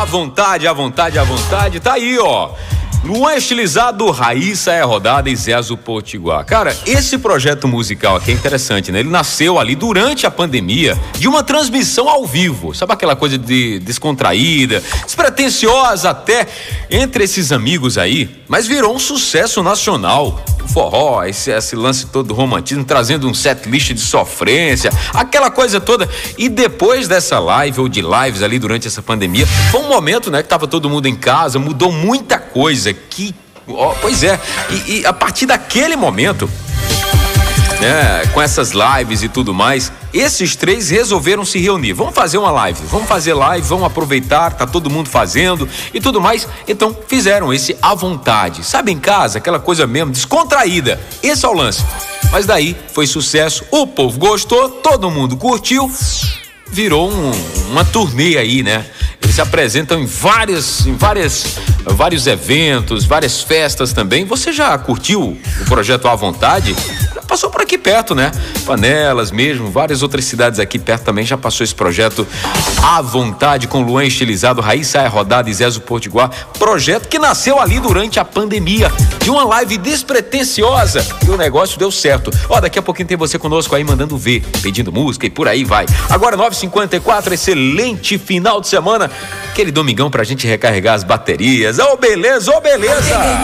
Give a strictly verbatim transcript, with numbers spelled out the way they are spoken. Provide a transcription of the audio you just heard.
vontade, à vontade, à vontade. Tá aí, ó. Luan Estilizado, Raíssa é Rodada e Zezo Potiguar. Cara, esse projeto musical aqui é interessante, né? Ele nasceu ali durante a pandemia de uma transmissão ao vivo. Sabe aquela coisa de descontraída, despretensiosa até entre esses amigos aí, mas virou um sucesso nacional. O forró, esse, esse lance todo do romantismo, trazendo um set list de sofrência, aquela coisa toda. E depois dessa live ou de lives ali durante essa pandemia, foi um momento, né, que tava todo mundo em casa, mudou muita coisa. Que, ó, pois é, e, e a partir daquele momento, né, com essas lives e tudo mais, esses três resolveram se reunir. Vamos fazer uma live, vamos fazer live, vamos aproveitar, tá todo mundo fazendo e tudo mais. Então fizeram esse à vontade, sabe, em casa, aquela coisa mesmo, descontraída. Esse é o lance. Mas daí foi sucesso, o povo gostou, todo mundo curtiu, virou um, uma turnê aí, né? Eles se apresentam em várias, em várias, vários eventos, várias festas também. Você já curtiu o projeto à vontade? Passou por aqui perto, né? Panelas mesmo, várias outras cidades aqui perto também já passou esse projeto à vontade com Luan Estilizado, Raíssa é Rodada e Zezo Potiguar. Projeto que nasceu ali durante a pandemia, de uma live despretensiosa, e o negócio deu certo. Ó, daqui a pouquinho tem você conosco aí mandando ver, pedindo música e por aí vai. Agora nove e cinquenta e quatro, excelente final de semana, aquele domingão pra gente recarregar as baterias. Ô, beleza, ô, beleza!